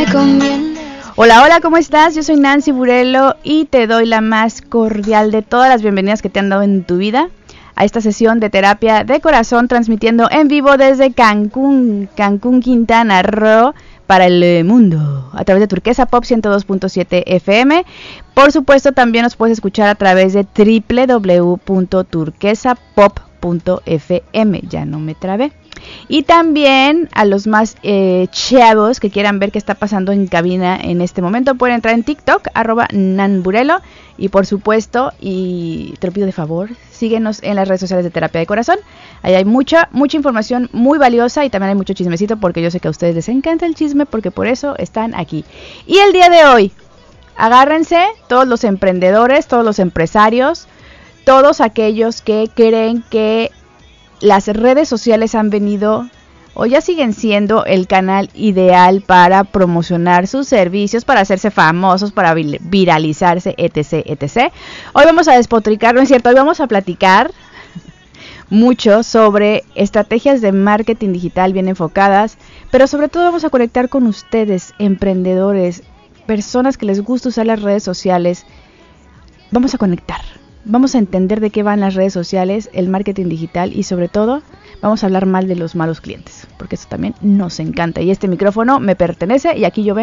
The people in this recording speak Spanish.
me conviene. Hola, hola, ¿cómo estás? Yo soy Nancy Burelo y te doy la más cordial de todas las bienvenidas que te han dado en tu vida a esta sesión de terapia de corazón, transmitiendo en vivo desde Cancún, Quintana Roo, para el mundo, a través de Turquesa Pop 102.7 FM. Por supuesto, también nos puedes escuchar a través de www.turquesapop.fm. Ya no me trabé. Y también a los más chavos que quieran ver qué está pasando en cabina en este momento, pueden entrar en TikTok, @nanburelo. Y por supuesto, y te lo pido de favor, síguenos en las redes sociales de Terapia de Corazón. Ahí hay mucha información muy valiosa y también hay mucho chismecito, porque yo sé que a ustedes les encanta el chisme, porque por eso están aquí. Y el día de hoy, agárrense todos los emprendedores, todos los empresarios, todos aquellos que creen que las redes sociales han venido o ya siguen siendo el canal ideal para promocionar sus servicios, para hacerse famosos, para viralizarse, etc, etc. Hoy vamos a despotricar, ¿no es cierto? Hoy vamos a platicar mucho sobre estrategias de marketing digital bien enfocadas, pero sobre todo vamos a conectar con ustedes, emprendedores, personas que les gusta usar las redes sociales. Vamos a conectar. Vamos a entender de qué van las redes sociales, el marketing digital y sobre todo vamos a hablar mal de los malos clientes, porque eso también nos encanta. Y este micrófono me pertenece y aquí yo vengo